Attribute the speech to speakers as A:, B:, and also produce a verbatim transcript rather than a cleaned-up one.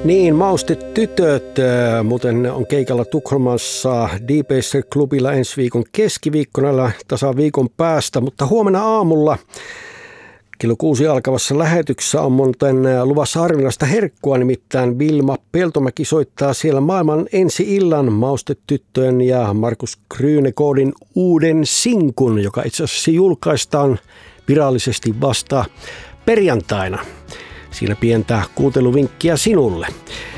A: Niin, Maustetytöt äh, muuten on keikalla Tukholmassa D Pacer-klubilla ensi viikon keskiviikkona tasan viikon päästä, mutta huomenna aamulla kello kuusi alkavassa lähetyksessä on muuten luvassa harvinaista herkkua, nimittäin Vilma Peltomäki soittaa siellä maailman ensi-illan Maustetyttöjen ja Markus Kryynekoodin uuden sinkun, joka itse asiassa julkaistaan virallisesti vasta perjantaina. Siinä pientä kuunteluvinkkiä sinulle.